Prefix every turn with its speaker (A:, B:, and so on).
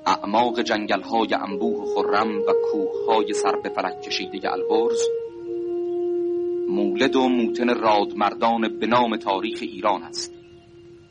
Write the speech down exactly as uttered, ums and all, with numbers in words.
A: اعماق جنگل‌های انبوه و خرم و کوه‌های سر به فلک کشیده البرز، مولد و موتن رادمردان به نام تاریخ ایران است